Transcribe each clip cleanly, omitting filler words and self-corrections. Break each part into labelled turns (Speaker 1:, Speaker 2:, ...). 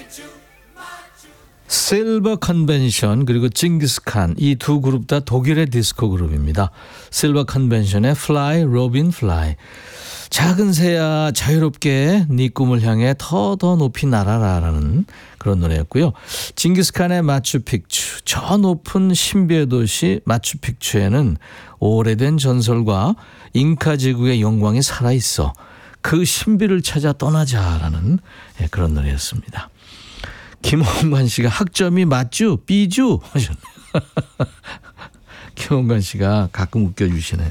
Speaker 1: 실버 컨벤션 그리고 징기스칸 이 두 그룹 다 독일의 디스코 그룹입니다. 실버 컨벤션의 Fly, Robin Fly. 작은 새야 자유롭게 네 꿈을 향해 더 높이 날아라라는 그런 노래였고요. 징기스칸의 마추픽추, 저 높은 신비의 도시 마추픽추에는 오래된 전설과 잉카 제국의 영광이 살아있어. 그 신비를 찾아 떠나자라는 그런 노래였습니다. 김홍관 씨가 학점이 맞죠? 삐죠? 하셨네요. 김홍관 씨가 가끔 웃겨주시네요.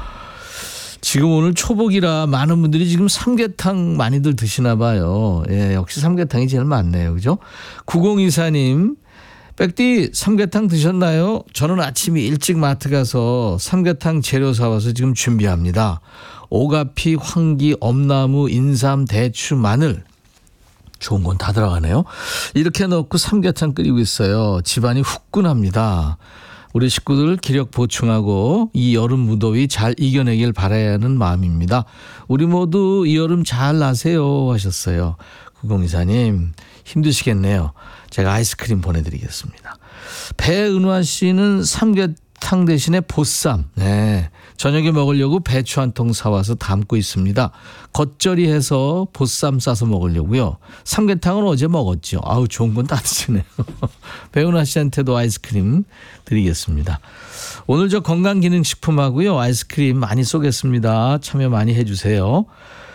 Speaker 1: 지금 오늘 초복이라 많은 분들이 지금 삼계탕 많이들 드시나 봐요. 예, 역시 삼계탕이 제일 많네요. 그죠? 9024님, 백디 삼계탕 드셨나요? 저는 아침에 일찍 마트 가서 삼계탕 재료 사와서 지금 준비합니다. 오가피, 황기, 엄나무, 인삼, 대추, 마늘. 좋은 건 다 들어가네요. 이렇게 넣고 삼계탕 끓이고 있어요. 집안이 후끈합니다. 우리 식구들 기력 보충하고 이 여름 무더위 잘 이겨내길 바라야 하는 마음입니다. 우리 모두 이 여름 잘 나세요 하셨어요. 9024님 힘드시겠네요. 제가 아이스크림 보내드리겠습니다. 배은화 씨는 삼계탕 대신에 보쌈. 네, 저녁에 먹으려고 배추 한 통 사와서 담고 있습니다. 겉절이 해서 보쌈 싸서 먹으려고요. 삼계탕은 어제 먹었죠. 아우 좋은 건 다 드시네요. 배은하 씨한테도 아이스크림 드리겠습니다. 오늘 저 건강기능식품하고요. 아이스크림 많이 쏘겠습니다. 참여 많이 해주세요.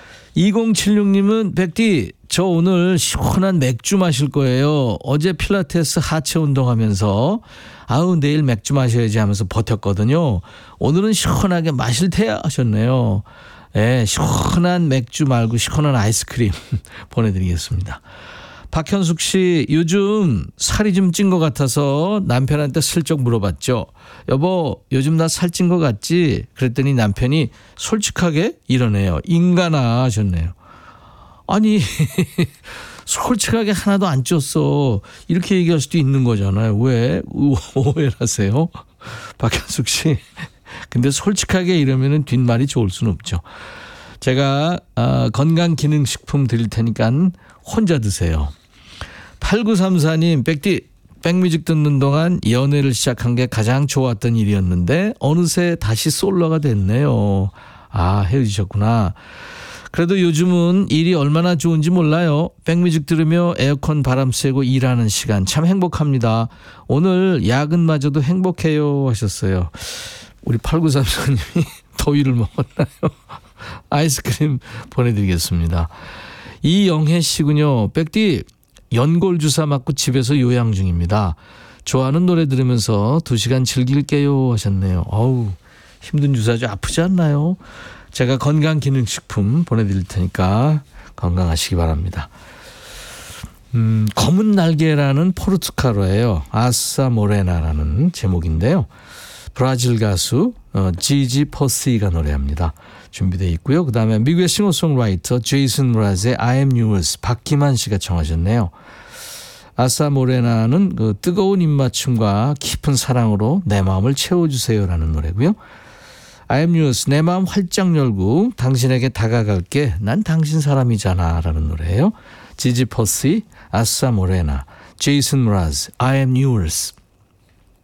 Speaker 1: 2076님은 백디 저 오늘 시원한 맥주 마실 거예요. 어제 필라테스 하체 운동하면서 아우 내일 맥주 마셔야지 하면서 버텼거든요. 오늘은 시원하게 마실 테야 하셨네요. 네, 시원한 맥주 말고 시원한 아이스크림 보내드리겠습니다. 박현숙 씨 요즘 살이 좀 찐 것 같아서 남편한테 슬쩍 물어봤죠. 여보 요즘 나 살찐 것 같지? 그랬더니 남편이 솔직하게 이러네요. 인간아 하셨네요. 아니 솔직하게 하나도 안 쪘어. 이렇게 얘기할 수도 있는 거잖아요. 왜 오해를 하세요? 박현숙 씨. 근데 솔직하게 이러면은 뒷말이 좋을 수는 없죠. 제가 건강기능식품 드릴 테니까 혼자 드세요. 8934님 백디 백뮤직 듣는 동안 연애를 시작한 게 가장 좋았던 일이었는데 어느새 다시 솔로가 됐네요. 아 헤어지셨구나. 그래도 요즘은 일이 얼마나 좋은지 몰라요. 백뮤직 들으며 에어컨 바람 쐬고 일하는 시간 참 행복합니다. 오늘 야근마저도 행복해요 하셨어요. 우리 8934님이 더위를 먹었나요? 아이스크림 보내드리겠습니다. 이영애 씨군요. 백디 연골 주사 맞고 집에서 요양 중입니다. 좋아하는 노래 들으면서 2시간 즐길게요 하셨네요. 어우 힘든 주사죠. 아프지 않나요? 제가 건강기능식품 보내드릴 테니까 건강하시기 바랍니다. 검은 날개라는 포르투갈어예요. 아사 모레나라는 제목인데요. 브라질 가수 지지 퍼시가 노래합니다. 준비되어 있고요. 그 다음에 미국의 싱어송라이터 제이슨 무라즈의 I am yours 박기만 씨가 청하셨네요. 아사 모레나는 그 뜨거운 입맞춤과 깊은 사랑으로 내 마음을 채워주세요라는 노래고요. I am yours 내 마음 활짝 열고 당신에게 다가갈게 난 당신 사람이잖아 라는 노래예요. 지지 퍼시 아사 모레나 제이슨 무라즈 I am yours.